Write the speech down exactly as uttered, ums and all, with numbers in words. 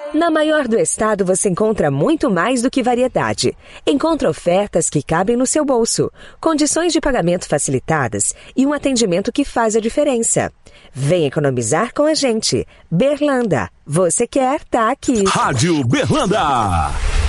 Na Maior do Estado você encontra muito mais do que variedade. Encontra ofertas que cabem no seu bolso, condições de pagamento facilitadas e um atendimento que faz a diferença. Vem economizar com a gente. Berlanda, você quer, tá aqui. Rádio Berlanda.